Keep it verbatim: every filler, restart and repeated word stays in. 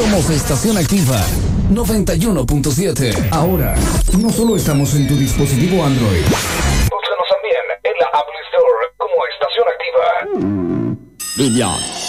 Somos Estación Activa noventa y uno punto siete. Ahora, no solo estamos en tu dispositivo Android. Búscanos también en la Apple Store como Estación Activa. Vivian.